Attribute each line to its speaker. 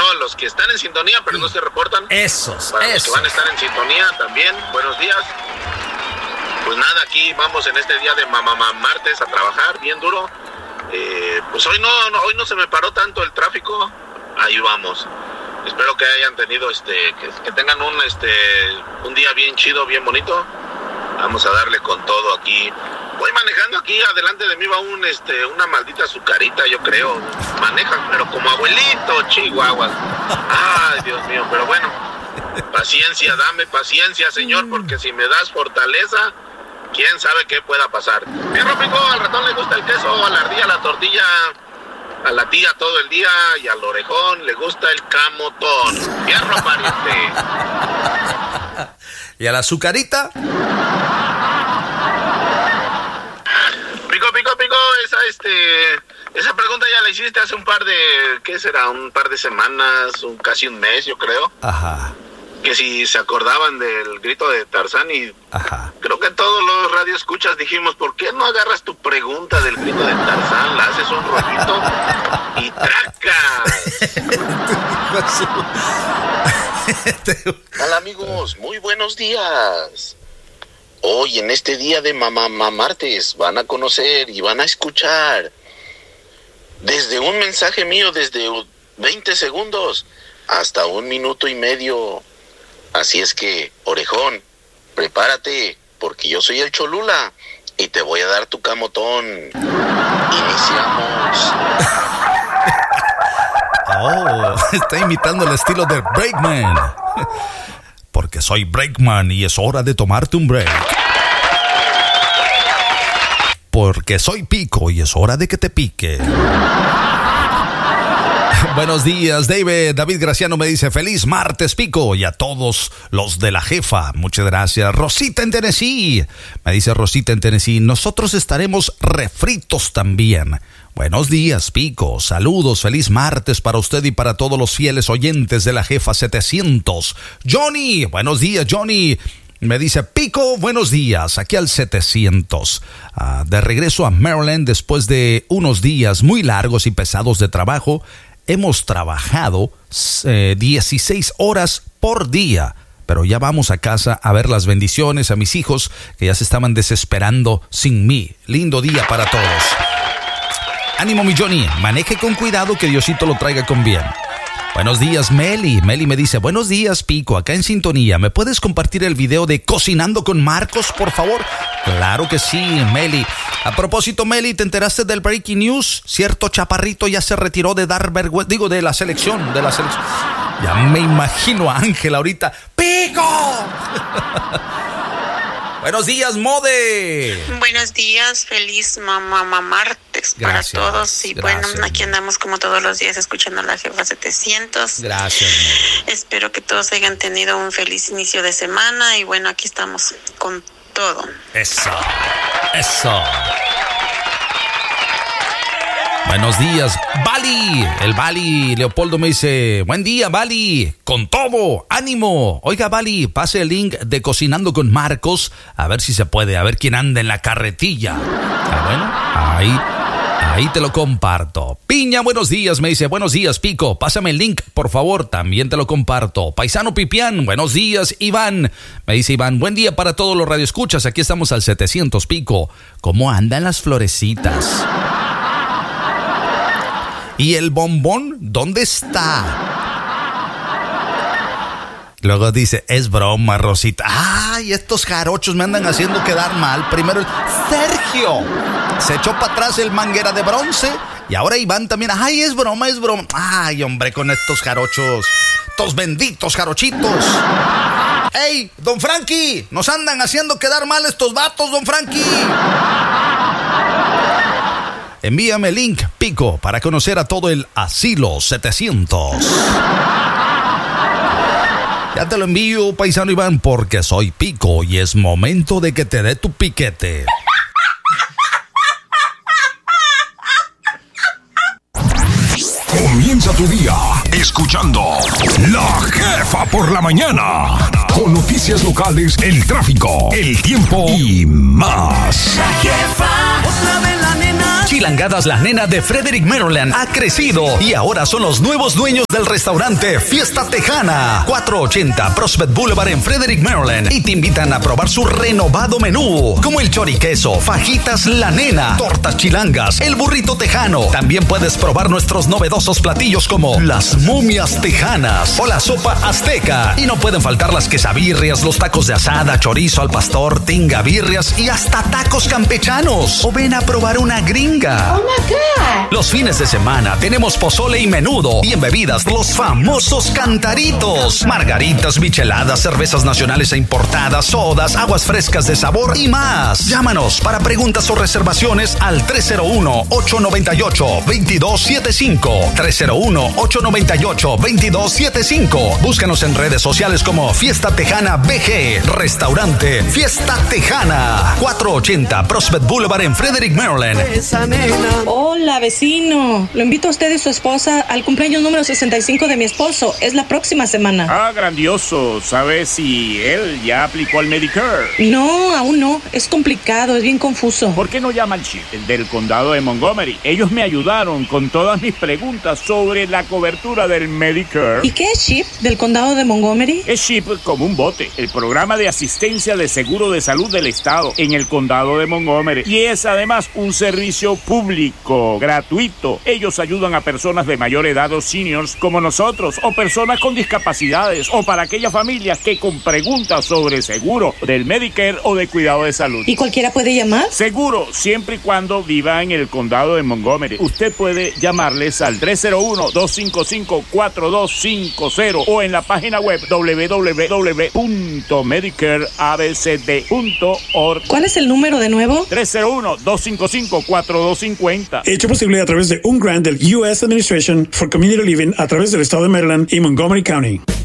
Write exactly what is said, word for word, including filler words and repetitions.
Speaker 1: a los que están en sintonía, pero no se reportan.
Speaker 2: Esos,
Speaker 1: Para
Speaker 2: esos.
Speaker 1: los que van a estar en sintonía también, buenos días. Pues nada, aquí vamos en este día de mamá martes a trabajar bien duro. Eh, pues hoy no, no, hoy no se me paró tanto el tráfico. Ahí vamos. Espero que hayan tenido, este, que, que tengan un, este, un día bien chido, bien bonito. Vamos a darle con todo aquí. Voy manejando aquí, adelante de mí va un, este, una maldita azucarita, yo creo. Manejan, pero como abuelito, chihuahuas. Ay, Dios mío, pero bueno. Paciencia, dame paciencia, Señor, porque si me das fortaleza, quién sabe qué pueda pasar. Fierro pico, al ratón le gusta el queso, a la ardilla la tortilla, a la tía todo el día y al orejón le gusta el camotón. Fierro, pariente.
Speaker 2: ¿Y a la azucarita?
Speaker 1: Pico, pico, pico, esa, este, esa pregunta ya la hiciste hace un par de, ¿qué será? Un par de semanas, un, casi un mes, yo creo.
Speaker 2: Ajá.
Speaker 1: Que si se acordaban del grito de Tarzán y
Speaker 2: Ajá.
Speaker 1: creo que todos los radioescuchas dijimos, ¿por qué no agarras tu pregunta del grito de Tarzán, la haces un rollito y tracas? Hola amigos, muy buenos días. Hoy en este día de mamá martes van a conocer y van a escuchar desde un mensaje mío desde veinte segundos hasta un minuto y medio. Así es que, orejón, prepárate, porque yo soy el Cholula y te voy a dar tu camotón. Iniciamos.
Speaker 2: Oh, está imitando el estilo de Breakman. Porque soy Breakman y es hora de tomarte un break. Porque soy Pico y es hora de que te pique. Buenos días, David. David Graciano me dice, feliz martes, Pico, y a todos los de la jefa. Muchas gracias. Rosita en Tennessee. Me dice Rosita en Tennessee, nosotros estaremos refritos también. Buenos días, Pico. Saludos, feliz martes para usted y para todos los fieles oyentes de la jefa setecientos. Johnny, buenos días, Johnny. Me dice, Pico, buenos días, aquí al setecientos. Uh, de regreso a Maryland después de unos días muy largos y pesados de trabajo. Hemos trabajado eh, dieciséis horas por día, pero ya vamos a casa a ver las bendiciones a mis hijos que ya se estaban desesperando sin mí. Lindo día para todos. Ánimo, mi Johnny, maneje con cuidado, que Diosito lo traiga con bien. Buenos días, Meli. Meli me dice, buenos días, Pico, acá en sintonía. ¿Me puedes compartir el video de Cocinando con Marcos, por favor? Claro que sí, Meli. A propósito, Meli, ¿te enteraste del breaking news? Cierto chaparrito ya se retiró de dar vergüenza, digo, de la selección, de la selección. Ya me imagino a Ángel ahorita. ¡Pico! Buenos días, Mode.
Speaker 3: Buenos días, feliz mamá martes para
Speaker 2: Gracias,
Speaker 3: todos. Y
Speaker 2: gracias,
Speaker 3: bueno, aquí andamos como todos los días escuchando a la jefa setecientos.
Speaker 2: Gracias, Mode.
Speaker 3: Espero que todos hayan tenido un feliz inicio de semana y bueno, aquí estamos con todo.
Speaker 2: Eso, eso. Buenos días, Bali. El Bali, Leopoldo me dice, buen día, Bali, con todo, ánimo. Oiga, Bali, pase el link de Cocinando con Marcos, a ver si se puede, a ver quién anda en la carretilla. Ah, bueno, ahí, ahí te lo comparto. Piña, buenos días, me dice, buenos días, Pico, pásame el link, por favor, también te lo comparto. Paisano Pipián, buenos días, Iván. Me dice Iván, buen día para todos los radioescuchas, aquí estamos al setecientos, Pico. ¿Cómo andan las florecitas? ¿Y el bombón dónde está? Luego dice, es broma, Rosita. Ay, estos jarochos me andan haciendo quedar mal. Primero, Sergio se echó para atrás el manguera de bronce. Y ahora Iván también. Ay, es broma, es broma. Ay, hombre, con estos jarochos. Estos benditos jarochitos. ¡Ey, don Frankie! Nos andan haciendo quedar mal estos vatos, don Frankie. Envíame el link, Pico, para conocer a todo el Asilo setecientos. Ya te lo envío, paisano Iván, porque soy Pico y es momento de que te dé tu piquete.
Speaker 4: Comienza tu día escuchando La Jefa por la mañana. Con noticias locales, el tráfico, el tiempo y más.
Speaker 5: La Jefa. Otra vez la la nena.
Speaker 2: Chilangadas La Nena de Frederick, Maryland ha crecido y ahora son los nuevos dueños del restaurante Fiesta Tejana, cuatrocientos ochenta Prospect Boulevard en Frederick, Maryland, y te invitan a probar su renovado menú, como el choriqueso, fajitas La Nena, tortas chilangas, el burrito tejano. También puedes probar nuestros novedosos platillos como las momias tejanas o la sopa azteca. Y no pueden faltar las quesabirrias, los tacos de asada, chorizo al pastor, tinga birrias y hasta tacos campechanos. O ven a probar una gringa.
Speaker 6: Oh my God.
Speaker 2: Los fines de semana tenemos pozole y menudo, y en bebidas los famosos cantaritos, margaritas, micheladas, cervezas nacionales e importadas, sodas, aguas frescas de sabor y más. Llámanos para preguntas o reservaciones al tres cero uno, ocho nueve ocho, dos dos siete cinco, tres cero uno, ocho nueve ocho, dos dos siete cinco. Búscanos en redes sociales como Fiesta Tejana B G, Restaurante Fiesta Tejana, cuatrocientos ochenta Prospect Boulevard en Frederick, Maryland.
Speaker 7: Hola, vecino. Lo invito a usted y su esposa al cumpleaños número sesenta y cinco de mi esposo. Es la próxima semana.
Speaker 8: Ah, grandioso. ¿Sabes si él ya aplicó al Medicare?
Speaker 7: No, aún no. Es complicado, es bien confuso.
Speaker 8: ¿Por qué no llama al chip del condado de Montgomery? Ellos me ayudaron con todas mis preguntas sobre la cobertura del Medicare.
Speaker 7: ¿Y qué es C H I P del condado de Montgomery?
Speaker 8: Es C H I P como un bote, el programa de asistencia de seguro de salud del estado en el condado de Montgomery. Y es además un servicio público, gratuito. Ellos ayudan a personas de mayor edad o seniors como nosotros, o personas con discapacidades, o para aquellas familias que con preguntas sobre seguro del Medicare o de cuidado de salud.
Speaker 7: ¿Y cualquiera puede llamar?
Speaker 8: Seguro, siempre y cuando viva en el condado de Montgomery. Usted puede llamarles al tres cero uno, dos cinco cinco, cuatro dos cinco cero o en la página web doble u doble u doble u punto medicare a b c d punto org.
Speaker 7: ¿Cuál es el número de nuevo?
Speaker 8: tres cero uno, dos cinco cinco, cuatro dos cinco cero.
Speaker 9: Hecho posible a través de un grant del U S Administration for Community Living a través del estado de Maryland y Montgomery County.